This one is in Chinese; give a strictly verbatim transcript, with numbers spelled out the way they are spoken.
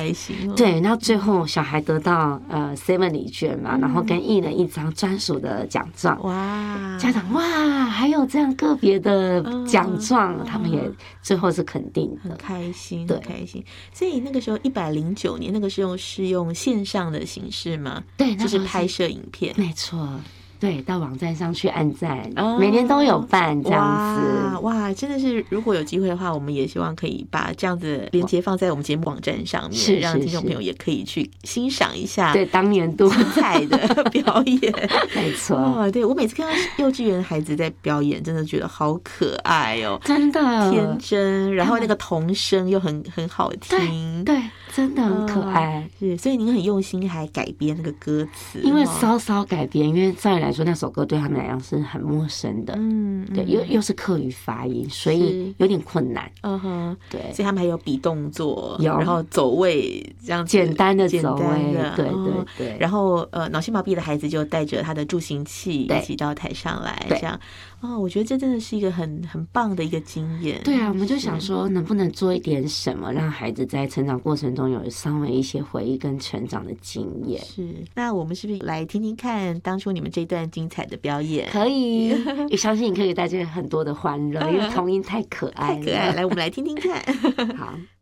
开心哦。 对，然后最后小孩得到呃 seven 礼券嘛，然后跟艺人一张专属的奖状。 哇， 家长哇，还有这样个别的奖状，嗯、他们也最后是肯定的， 很开心， 对， 很开心。所以那个时候一百零九年，那个时候是用线上的形式吗？ 对， 就是拍摄影片， 没错。对，到网站上去按赞，哦、每年都有办这样子。 哇，哇，真的是，如果有机会的话，我们也希望可以把这样子的连结放在我们节目网站上面， 是让听众朋友也可以去欣赏一下。 对，当年度精彩的表演， 没错。 哦，对我每次看到幼稚园孩子在表演，真的觉得好可爱哦， 真的天真，然后那个童声又很很好听， 对。对真的很可爱， 哦、是，所以您很用心，还改编那个歌词， 因为稍稍改编，因为照理来说那首歌对他们来讲是很陌生的，嗯，对，又又是客语发音，所以有点困难， 嗯哼， 对， 所以他们还有比动作， 有， 然后走位这样子简单的走位，对对对， 哦、然后呃，脑性麻痹的孩子就带着他的助行器一起到台上来，这样，哦，我觉得这真的是一个很很棒的一个经验， 对啊，我们就想说能不能做一点什么，让孩子在成长过程中有稍微一些回忆跟成长的经验。 是，那我们是不是来听听看当初你们这段精彩的表演？ 可以，也相信你可以带来很多的欢乐，因为童音太可爱了， 太可爱了。来，我们来听听看。 好。